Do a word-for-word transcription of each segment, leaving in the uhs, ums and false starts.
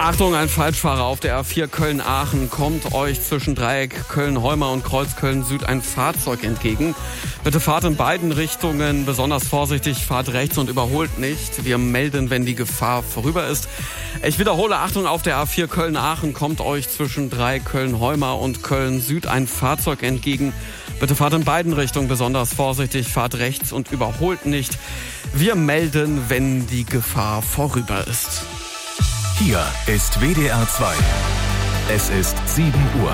Achtung, ein Falschfahrer auf der A vier Köln-Aachen kommt euch zwischen Dreieck Köln-Heumar und Kreuz Köln-Süd ein Fahrzeug entgegen. Bitte fahrt in beiden Richtungen besonders vorsichtig, fahrt rechts und überholt nicht. Wir melden, wenn die Gefahr vorüber ist. Ich wiederhole, Achtung, auf der A vier Köln-Aachen kommt euch zwischen Dreieck Köln-Heumar und Köln-Süd ein Fahrzeug entgegen. Bitte fahrt in beiden Richtungen besonders vorsichtig, fahrt rechts und überholt nicht. Wir melden, wenn die Gefahr vorüber ist. Hier ist W D R zwei. Es ist sieben Uhr.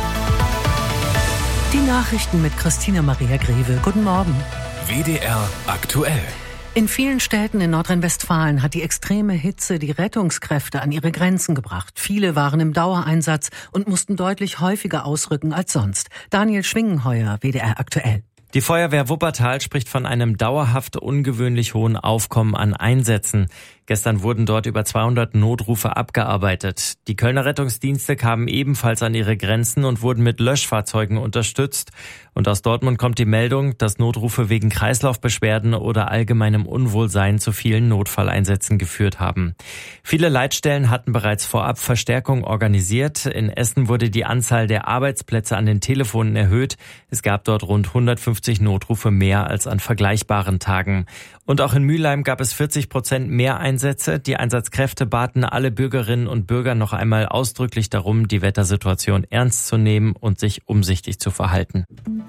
Die Nachrichten mit Christina Maria Greve. Guten Morgen. W D R aktuell. In vielen Städten in Nordrhein-Westfalen hat die extreme Hitze die Rettungskräfte an ihre Grenzen gebracht. Viele waren im Dauereinsatz und mussten deutlich häufiger ausrücken als sonst. Daniel Schwingenheuer, W D R aktuell. Die Feuerwehr Wuppertal spricht von einem dauerhaft ungewöhnlich hohen Aufkommen an Einsätzen. Gestern wurden dort über zweihundert Notrufe abgearbeitet. Die Kölner Rettungsdienste kamen ebenfalls an ihre Grenzen und wurden mit Löschfahrzeugen unterstützt. Und aus Dortmund kommt die Meldung, dass Notrufe wegen Kreislaufbeschwerden oder allgemeinem Unwohlsein zu vielen Notfalleinsätzen geführt haben. Viele Leitstellen hatten bereits vorab Verstärkung organisiert. In Essen wurde die Anzahl der Arbeitsplätze an den Telefonen erhöht. Es gab dort rund hundertfünfzig Notrufe mehr als an vergleichbaren Tagen. Und auch in Mülheim gab es vierzig Prozent mehr Einsätze. Die Einsatzkräfte baten alle Bürgerinnen und Bürger noch einmal ausdrücklich darum, die Wettersituation ernst zu nehmen und sich umsichtig zu verhalten.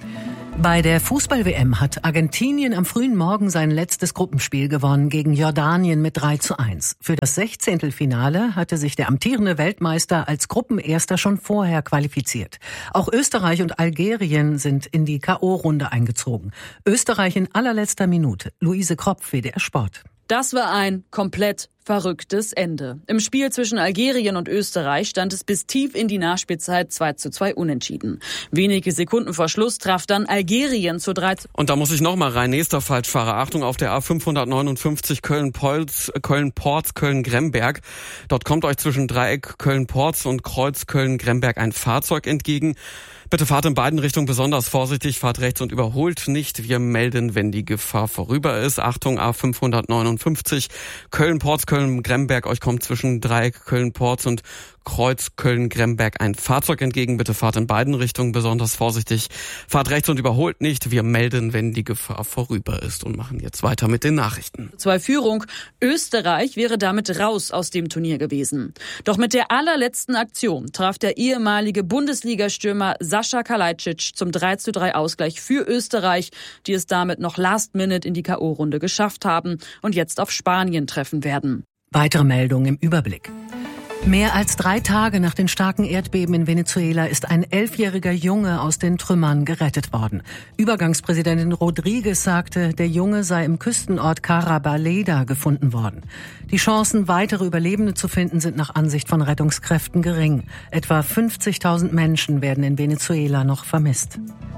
Bei der Fußball-W M hat Argentinien am frühen Morgen sein letztes Gruppenspiel gewonnen gegen Jordanien mit drei zu eins. Für das Sechzehntelfinale hatte sich der amtierende Weltmeister als Gruppenerster schon vorher qualifiziert. Auch Österreich und Algerien sind in die K O-Runde eingezogen. Österreich in allerletzter Minute. Luise Kropf, W D R Sport. Das war ein komplett verrücktes Ende. Im Spiel zwischen Algerien und Österreich stand es bis tief in die Nachspielzeit zwei zu zwei unentschieden. Wenige Sekunden vor Schluss traf dann Algerien zu drei. Und da muss ich noch mal rein. Nächster Falschfahrer. Achtung, auf der A fünfhundertneunundfünfzig Köln-Porz, Köln-Porz, Köln-Gremberg. Dort kommt euch zwischen Dreieck Köln-Porz und Kreuz Köln-Gremberg ein Fahrzeug entgegen. Bitte fahrt in beiden Richtungen besonders vorsichtig, fahrt rechts und überholt nicht. Wir melden, wenn die Gefahr vorüber ist. Achtung, A fünfhundertneunundfünfzig Köln-Porz, Köln-Gremberg. Euch kommt zwischen Dreieck Köln-Porz und Kreuz Köln-Gremberg ein Fahrzeug entgegen. Bitte fahrt in beiden Richtungen besonders vorsichtig. Fahrt rechts und überholt nicht. Wir melden, wenn die Gefahr vorüber ist und machen jetzt weiter mit den Nachrichten. Zwei Führung. Österreich wäre damit raus aus dem Turnier gewesen. Doch mit der allerletzten Aktion traf der ehemalige Bundesligastürmer Sascha Kalajdzic zum drei zu drei Ausgleich für Österreich, die es damit noch last minute in die K O-Runde geschafft haben und jetzt auf Spanien treffen werden. Weitere Meldungen im Überblick. Mehr als drei Tage nach den starken Erdbeben in Venezuela ist ein elfjähriger Junge aus den Trümmern gerettet worden. Übergangspräsidentin Rodriguez sagte, der Junge sei im Küstenort Carabaleda gefunden worden. Die Chancen, weitere Überlebende zu finden, sind nach Ansicht von Rettungskräften gering. Etwa fünfzigtausend Menschen werden in Venezuela noch vermisst.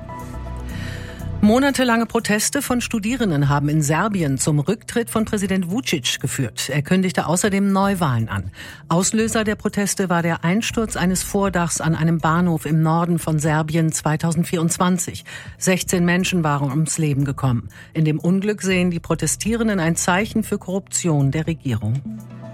Monatelange Proteste von Studierenden haben in Serbien zum Rücktritt von Präsident Vučić geführt. Er kündigte außerdem Neuwahlen an. Auslöser der Proteste war der Einsturz eines Vordachs an einem Bahnhof im Norden von Serbien zweitausendvierundzwanzig. sechzehn Menschen waren ums Leben gekommen. In dem Unglück sehen die Protestierenden ein Zeichen für Korruption der Regierung.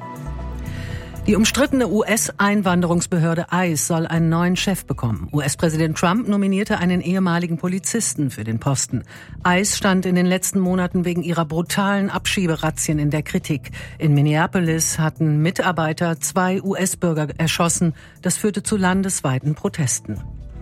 Die umstrittene U S-Einwanderungsbehörde I C E soll einen neuen Chef bekommen. U S-Präsident Trump nominierte einen ehemaligen Polizisten für den Posten. I C E stand in den letzten Monaten wegen ihrer brutalen Abschieberazzien in der Kritik. In Minneapolis hatten Mitarbeiter zwei U S-Bürger erschossen. Das führte zu landesweiten Protesten.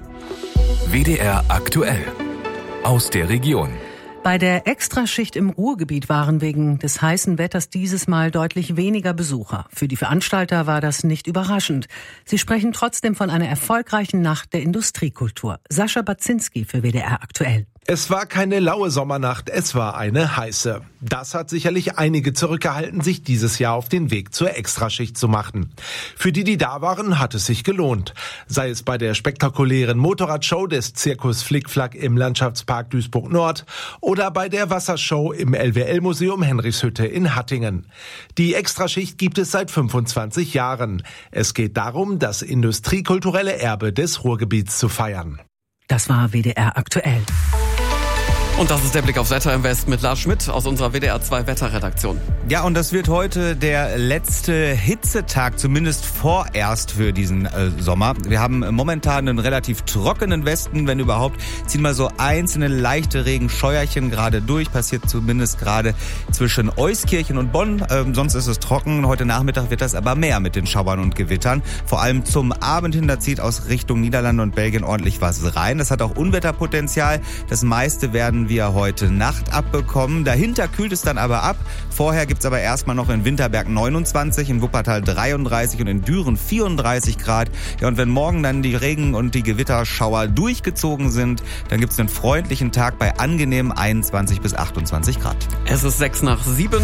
W D R aktuell. Aus der Region. Bei der Extraschicht im Ruhrgebiet waren wegen des heißen Wetters dieses Mal deutlich weniger Besucher. Für die Veranstalter war das nicht überraschend. Sie sprechen trotzdem von einer erfolgreichen Nacht der Industriekultur. Sascha Baczynski für W D R aktuell. Es war keine laue Sommernacht, es war eine heiße. Das hat sicherlich einige zurückgehalten, sich dieses Jahr auf den Weg zur Extraschicht zu machen. Für die, die da waren, hat es sich gelohnt. Sei es bei der spektakulären Motorradshow des Zirkus Flickflack im Landschaftspark Duisburg Nord oder bei der Wassershow im L W L-Museum Henrichshütte in Hattingen. Die Extraschicht gibt es seit fünfundzwanzig Jahren. Es geht darum, das industriekulturelle Erbe des Ruhrgebiets zu feiern. Das war W D R aktuell. Und das ist der Blick aufs Wetter im Westen mit Lars Schmidt aus unserer W D R zwei Wetterredaktion. Ja, und das wird heute der letzte Hitzetag, zumindest vorerst für diesen äh, Sommer. Wir haben momentan einen relativ trockenen Westen, wenn überhaupt, ziehen mal so einzelne leichte Regenscheuerchen gerade durch, passiert zumindest gerade zwischen Euskirchen und Bonn. Ähm, sonst ist es trocken. Heute Nachmittag wird das aber mehr mit den Schauern und Gewittern. Vor allem zum Abend hin, da zieht aus Richtung Niederlande und Belgien ordentlich was rein. Das hat auch Unwetterpotenzial. Das meiste werden wir heute Nacht abbekommen. Dahinter kühlt es dann aber ab. Vorher gibt's aber erstmal noch in Winterberg neunundzwanzig, in Wuppertal dreiunddreißig und in Düren vierunddreißig Grad. Ja, und wenn morgen dann die Regen- und die Gewitterschauer durchgezogen sind, dann gibt's einen freundlichen Tag bei angenehmen einundzwanzig bis achtundzwanzig Grad. Es ist sechs nach sieben.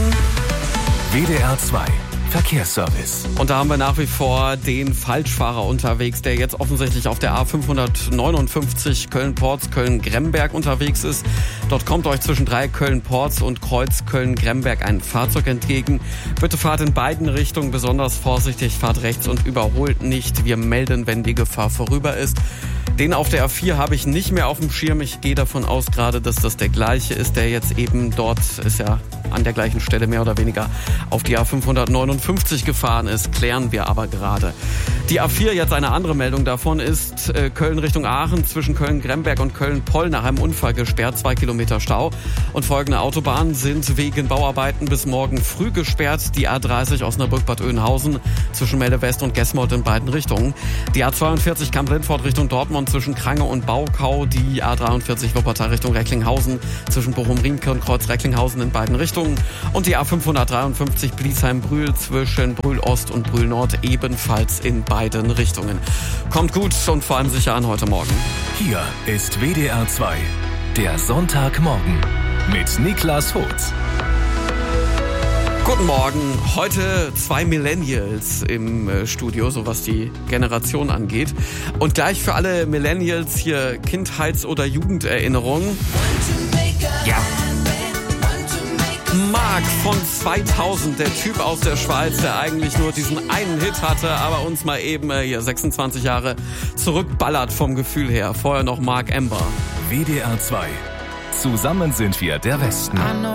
W D R zwei Verkehrsservice. Und da haben wir nach wie vor den Falschfahrer unterwegs, der jetzt offensichtlich auf der A fünfhundertneunundfünfzig Köln-Porz, Köln-Gremberg unterwegs ist. Dort kommt euch zwischen drei Köln-Porz und Kreuz Köln-Gremberg ein Fahrzeug entgegen. Bitte fahrt in beiden Richtungen besonders vorsichtig, fahrt rechts und überholt nicht. Wir melden, wenn die Gefahr vorüber ist. Den auf der A vier habe ich nicht mehr auf dem Schirm. Ich gehe davon aus gerade, dass das der gleiche ist, der jetzt eben dort ist ja an der gleichen Stelle mehr oder weniger auf die A fünfhundertneunundfünfzig gefahren ist. Klären wir aber gerade. Die A vier, jetzt eine andere Meldung davon, ist äh, Köln Richtung Aachen zwischen Köln-Gremberg und Köln-Poll nach einem Unfall gesperrt. Zwei Kilometer Stau. Und folgende Autobahnen sind wegen Bauarbeiten bis morgen früh gesperrt. Die A dreißig Osnabrück-Bad Oeynhausen zwischen Melle West und Gesmold in beiden Richtungen. Die A zweiundvierzig Kamp-Lindfort Richtung Dortmund zwischen Krange und Baukau. Die A dreiundvierzig Wuppertal Richtung Recklinghausen zwischen Bochum-Riemke und Kreuz-Recklinghausen in beiden Richtungen. Und die A fünfhundertdreiundfünfzig Bliesheim-Brühl zwischen Brühl-Ost und Brühl-Nord ebenfalls in beiden Richtungen. Kommt gut und vor allem sicher an heute Morgen. Hier ist W D R zwei, der Sonntagmorgen mit Niklas Hotz. Guten Morgen. Heute zwei Millennials im Studio, so was die Generation angeht. Und gleich für alle Millennials hier Kindheits- oder Jugenderinnerungen. Ja. Marc von zweitausend, der Typ aus der Schweiz, der eigentlich nur diesen einen Hit hatte, aber uns mal eben hier sechsundzwanzig Jahre zurückballert vom Gefühl her. Vorher noch Mark Ember. W D R zwei. Zusammen sind wir der Westen.